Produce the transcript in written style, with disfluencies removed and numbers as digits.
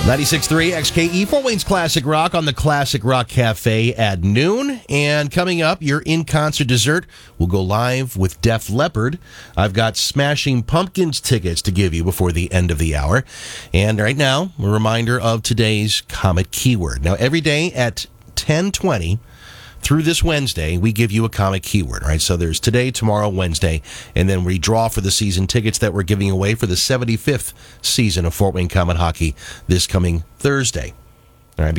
96.3 XKE, Fort Wayne's Classic Rock on the Classic Rock Cafe at noon. And coming up, your in-concert dessert will go live with Def Leppard. I've got Smashing Pumpkins tickets to give you before the end of the hour. And right now, a reminder of today's Comet keyword. Now, every day at 10:20 through this Wednesday, we give you a Comet keyword, right? So there's today, tomorrow, Wednesday, and then we draw for the season tickets that we're giving away for the 75th season of Fort Wayne Comet Hockey this coming Thursday.